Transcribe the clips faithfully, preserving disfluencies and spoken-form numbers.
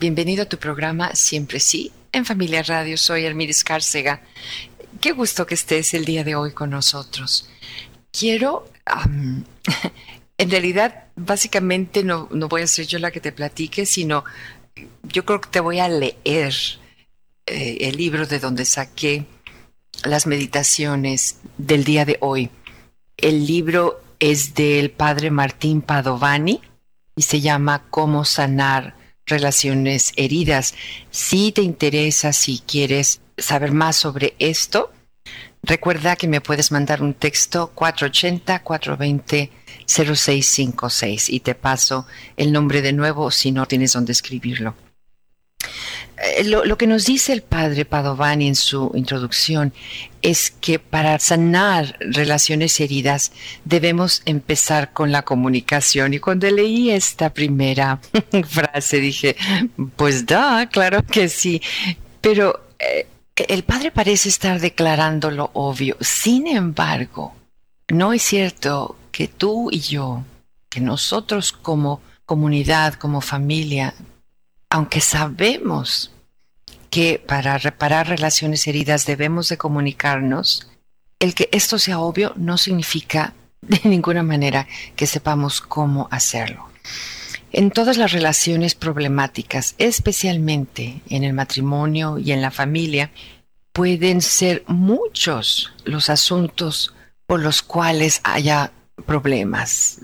Bienvenido a tu programa Siempre Sí en Familia Radio. Soy Elmiris Cárcega. Qué gusto que estés el día de hoy con nosotros. Quiero, um, en realidad, básicamente no, no voy a ser yo la que te platique, sino yo creo que te voy a leer eh, el libro de donde saqué las meditaciones del día de hoy. El libro es del padre Martín Padovani y se llama Cómo sanar relaciones heridas. Si te interesa, si quieres saber más sobre esto, recuerda que me puedes mandar un texto cuatro ochenta, cuatro veinte, cero seis cinco seis y te paso el nombre de nuevo si no tienes dónde escribirlo. Eh, lo, lo que nos dice el padre Padovani en su introducción es que para sanar relaciones heridas debemos empezar con la comunicación. Y cuando leí esta primera frase dije, pues da, claro que sí. Pero eh, el padre parece estar declarando lo obvio. Sin embargo, no es cierto que tú y yo, que nosotros como comunidad, como familia, aunque sabemos que para reparar relaciones heridas debemos de comunicarnos, el que esto sea obvio no significa de ninguna manera que sepamos cómo hacerlo. En todas las relaciones problemáticas, especialmente en el matrimonio y en la familia, pueden ser muchos los asuntos por los cuales haya problemas.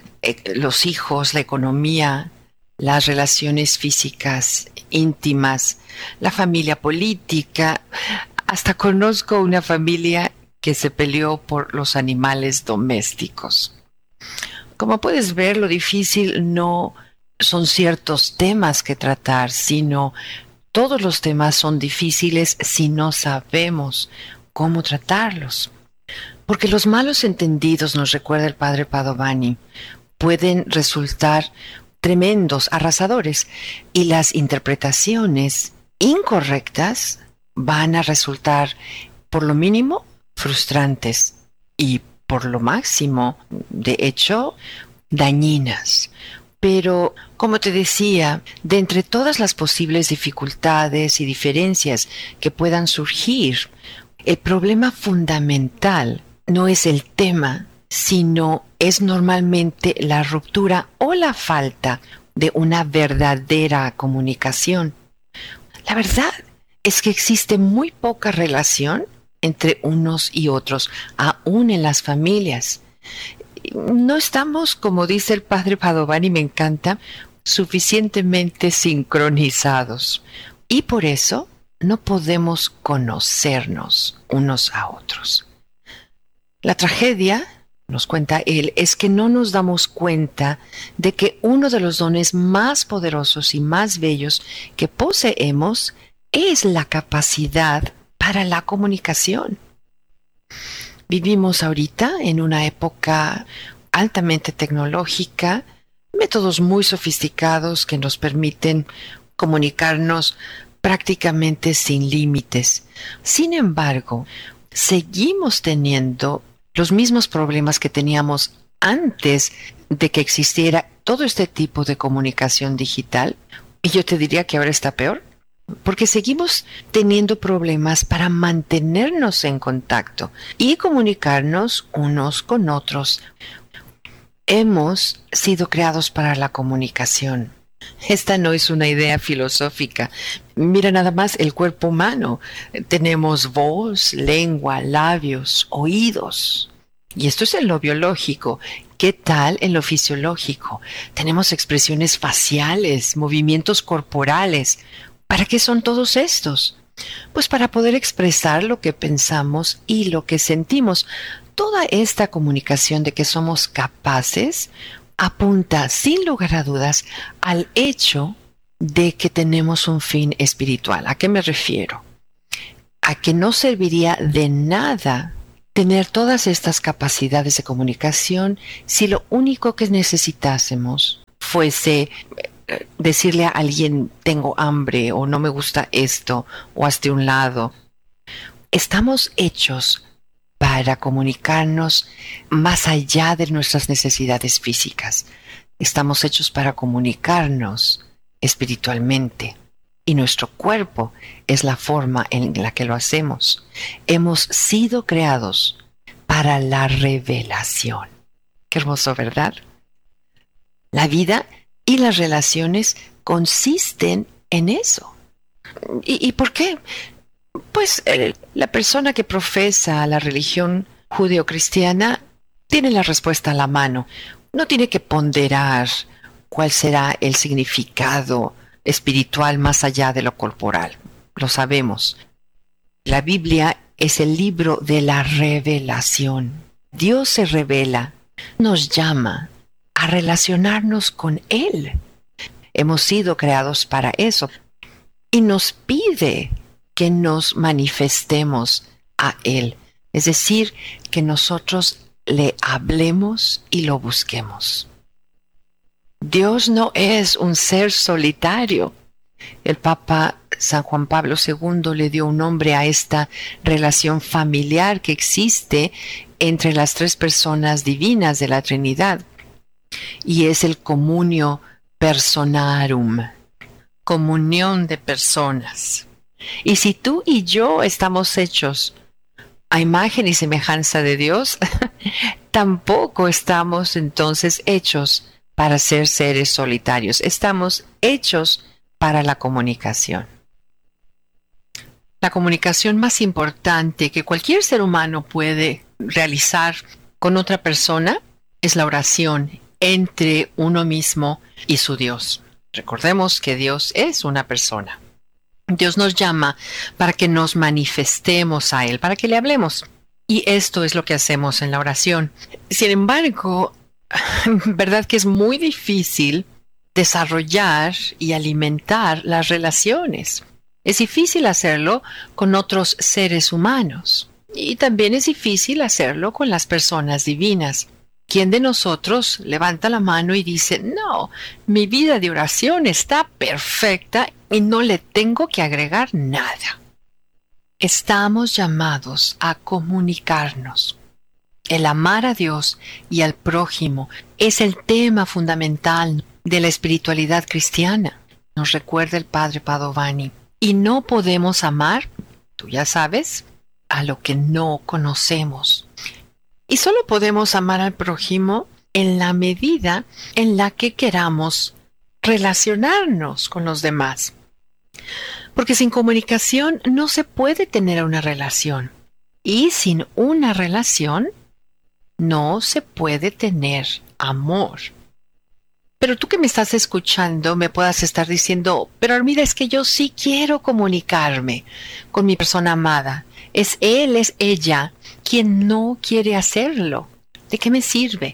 Los hijos, la economía, las relaciones físicas íntimas, la familia política. Hasta conozco una familia que se peleó por los animales domésticos. Como puedes ver, lo difícil no son ciertos temas que tratar, sino todos los temas son difíciles si no sabemos cómo tratarlos. Porque los malos entendidos, nos recuerda el padre Padovani, pueden resultar tremendos, arrasadores, y las interpretaciones incorrectas van a resultar, por lo mínimo, frustrantes y por lo máximo, de hecho, dañinas. Pero, como te decía, de entre todas las posibles dificultades y diferencias que puedan surgir, el problema fundamental no es el tema, sino es normalmente la ruptura o la falta de una verdadera comunicación. La verdad es que existe muy poca relación entre unos y otros, aún en las familias. No estamos, como dice el padre Padovani, me encanta, suficientemente sincronizados. Y por eso no podemos conocernos unos a otros. La tragedia, nos cuenta él, es que no nos damos cuenta de que uno de los dones más poderosos y más bellos que poseemos es la capacidad para la comunicación. Vivimos ahorita en una época altamente tecnológica, métodos muy sofisticados que nos permiten comunicarnos prácticamente sin límites. Sin embargo, seguimos teniendo los mismos problemas que teníamos antes de que existiera todo este tipo de comunicación digital. Y yo te diría que ahora está peor, porque seguimos teniendo problemas para mantenernos en contacto y comunicarnos unos con otros. Hemos sido creados para la comunicación. Esta no es una idea filosófica. Mira nada más el cuerpo humano. Tenemos voz, lengua, labios, oídos. Y esto es en lo biológico. ¿Qué tal en lo fisiológico? Tenemos expresiones faciales, movimientos corporales. ¿Para qué son todos estos? Pues para poder expresar lo que pensamos y lo que sentimos. Toda esta comunicación de que somos capaces apunta sin lugar a dudas al hecho de que tenemos un fin espiritual. ¿A qué me refiero? A que no serviría de nada tener todas estas capacidades de comunicación si lo único que necesitásemos fuese decirle a alguien tengo hambre o no me gusta esto o hazte un lado. Estamos hechos para comunicarnos más allá de nuestras necesidades físicas. Estamos hechos para comunicarnos espiritualmente. Y nuestro cuerpo es la forma en la que lo hacemos. Hemos sido creados para la revelación. Qué hermoso, ¿verdad? La vida y las relaciones consisten en eso. ¿Y, y por qué? Pues eh, la persona que profesa la religión judeocristiana tiene la respuesta a la mano. No tiene que ponderar cuál será el significado espiritual más allá de lo corporal. Lo sabemos. La Biblia es el libro de la revelación. Dios se revela, nos llama a relacionarnos con Él. Hemos sido creados para eso y nos pide que nos manifestemos a Él, es decir, que nosotros le hablemos y lo busquemos. Dios no es un ser solitario. El Papa San Juan Pablo segundo le dio un nombre a esta relación familiar que existe entre las tres personas divinas de la Trinidad, y es el communio personarum, comunión de personas. Y si tú y yo estamos hechos a imagen y semejanza de Dios, tampoco estamos entonces hechos para ser seres solitarios. Estamos hechos para la comunicación. La comunicación más importante que cualquier ser humano puede realizar con otra persona es la oración entre uno mismo y su Dios. Recordemos que Dios es una persona. Dios nos llama para que nos manifestemos a Él, para que le hablemos. Y esto es lo que hacemos en la oración. Sin embargo, verdad que es muy difícil desarrollar y alimentar las relaciones. Es difícil hacerlo con otros seres humanos. Y también es difícil hacerlo con las personas divinas. ¿Quién de nosotros levanta la mano y dice, no, mi vida de oración está perfecta y no le tengo que agregar nada? Estamos llamados a comunicarnos. El amar a Dios y al prójimo es el tema fundamental de la espiritualidad cristiana, nos recuerda el Padre Padovani. Y no podemos amar, tú ya sabes, a lo que no conocemos. Y solo podemos amar al prójimo en la medida en la que queramos relacionarnos con los demás. Porque sin comunicación no se puede tener una relación. Y sin una relación no se puede tener amor. Pero tú que me estás escuchando me puedas estar diciendo, pero Armida, es que yo sí quiero comunicarme con mi persona amada. Es él, es ella quien no quiere hacerlo. ¿De qué me sirve?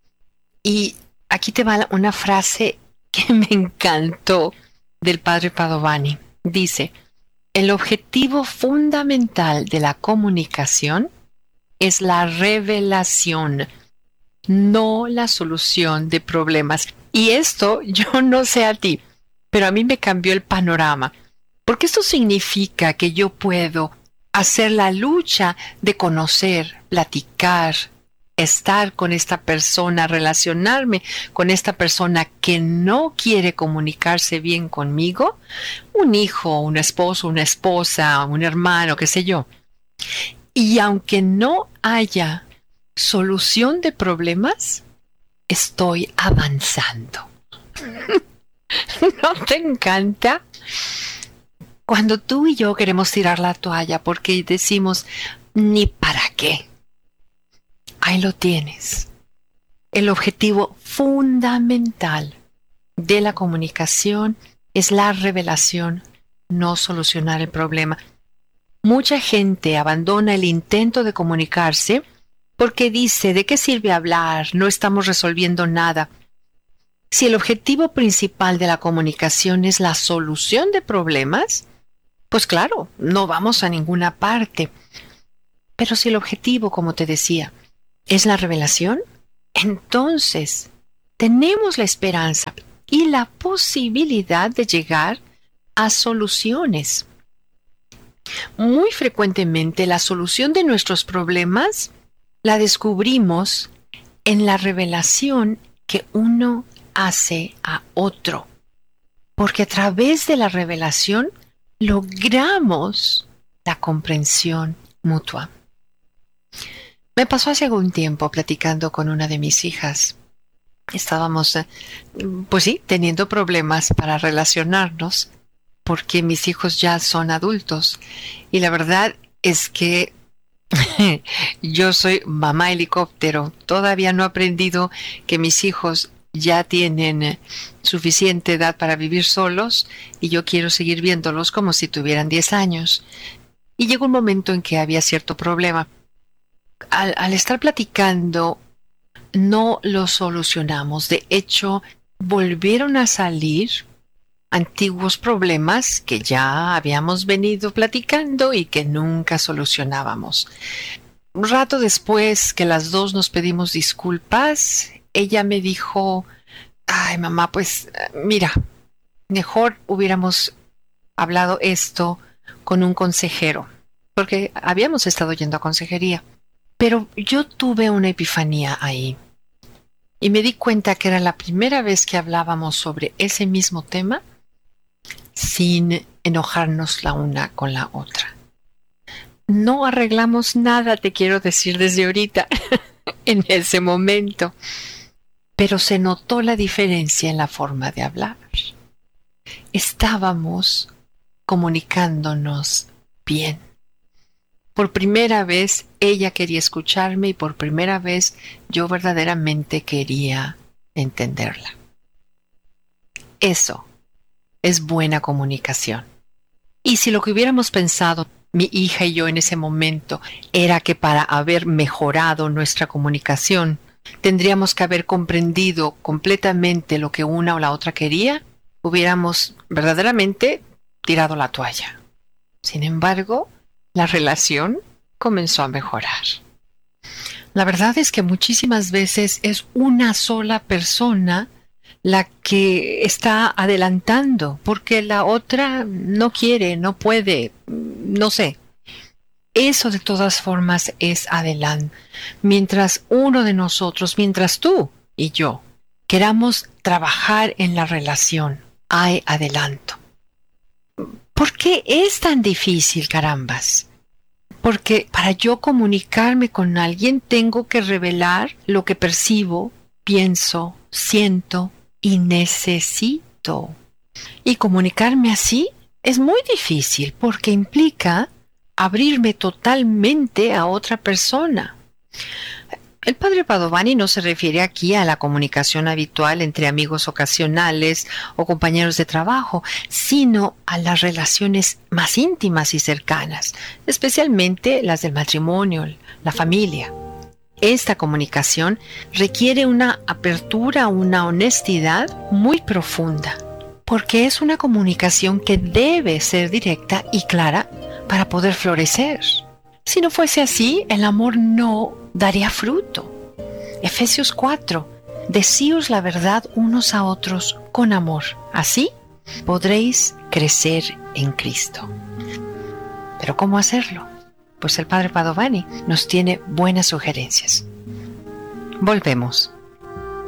Y aquí te va una frase que me encantó del Padre Padovani. Dice, el objetivo fundamental de la comunicación es la revelación, no la solución de problemas. Y esto, yo no sé a ti, pero a mí me cambió el panorama. Porque esto significa que yo puedo hacer la lucha de conocer, platicar, estar con esta persona, relacionarme con esta persona que no quiere comunicarse bien conmigo, un hijo, un esposo, una esposa, un hermano, qué sé yo. Y aunque no haya solución de problemas, estoy avanzando. ¿No te encanta? Cuando tú y yo queremos tirar la toalla porque decimos, ni para qué. Ahí lo tienes. El objetivo fundamental de la comunicación es la revelación, no solucionar el problema. Mucha gente abandona el intento de comunicarse porque dice, ¿de qué sirve hablar? No estamos resolviendo nada. Si el objetivo principal de la comunicación es la solución de problemas, pues claro, no vamos a ninguna parte. Pero si el objetivo, como te decía, es la revelación, entonces tenemos la esperanza y la posibilidad de llegar a soluciones. Muy frecuentemente la solución de nuestros problemas la descubrimos en la revelación que uno hace a otro. porque a través de la revelación logramos la comprensión mutua. Me pasó hace algún tiempo platicando con una de mis hijas. Estábamos, eh, pues sí, teniendo problemas para relacionarnos porque mis hijos ya son adultos. Y la verdad es que yo soy mamá helicóptero. Todavía no he aprendido que mis hijos ya tienen eh, suficiente edad para vivir solos y yo quiero seguir viéndolos como si tuvieran diez años. Y llegó un momento en que había cierto problema. Al, al estar platicando, no lo solucionamos. De hecho, volvieron a salir antiguos problemas que ya habíamos venido platicando y que nunca solucionábamos. Un rato después que las dos nos pedimos disculpas, ella me dijo, ay mamá, pues mira, mejor hubiéramos hablado esto con un consejero, porque habíamos estado yendo a consejería. Pero yo tuve una epifanía ahí y me di cuenta que era la primera vez que hablábamos sobre ese mismo tema sin enojarnos la una con la otra. No arreglamos nada, te quiero decir desde ahorita, en ese momento, pero se notó la diferencia en la forma de hablar. Estábamos comunicándonos bien. Por primera vez ella quería escucharme y por primera vez yo verdaderamente quería entenderla. Eso es buena comunicación. Y si lo que hubiéramos pensado mi hija y yo en ese momento era que para haber mejorado nuestra comunicación tendríamos que haber comprendido completamente lo que una o la otra quería, hubiéramos verdaderamente tirado la toalla. Sin embargo, la relación comenzó a mejorar. La verdad es que muchísimas veces es una sola persona la que está adelantando porque la otra no quiere, no puede, no sé. Eso de todas formas es adelanto. Mientras uno de nosotros, mientras tú y yo queramos trabajar en la relación, hay adelanto. ¿Por qué es tan difícil, carambas? Porque para yo comunicarme con alguien tengo que revelar lo que percibo, pienso, siento y necesito. Y comunicarme así es muy difícil porque implica abrirme totalmente a otra persona. El padre Padovani no se refiere aquí a la comunicación habitual entre amigos ocasionales o compañeros de trabajo, sino a las relaciones más íntimas y cercanas, especialmente las del matrimonio, la familia. Esta comunicación requiere una apertura, una honestidad muy profunda, porque es una comunicación que debe ser directa y clara para poder florecer. Si no fuese así, el amor no daría fruto. Efesios cuatro. Decíos la verdad unos a otros con amor. Así podréis crecer en Cristo. ¿Pero cómo hacerlo? Pues el padre Padovani nos tiene buenas sugerencias. Volvemos.